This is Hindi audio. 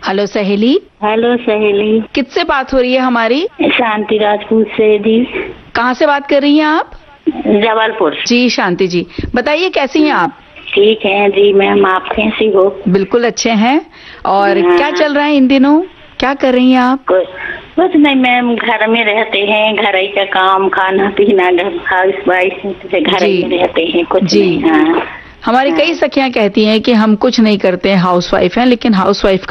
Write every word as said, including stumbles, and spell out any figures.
हेलो सहेली। हेलो सहेली। किससे बात हो रही है हमारी? शांति राजपूत से जी। कहाँ से बात कर रही हैं आप? जबलपुर जी शांति जी, बताइए कैसी हैं आप? ठीक है जी मैम, आप कैसी हो? बिल्कुल अच्छे हैं। और क्या चल रहा है इन दिनों, क्या कर रही हैं आप? कुछ नहीं मैम, घर में रहते हैं, घर ही का काम, खाना पीना, हाउस वाइफ घर ही में रहते हैं, कुछ जी नहीं। हाँ, हमारी कई सखियां कहती हैं कि हम कुछ नहीं करते हैं, हाउस वाइफ हैं, लेकिन हाउस वाइफ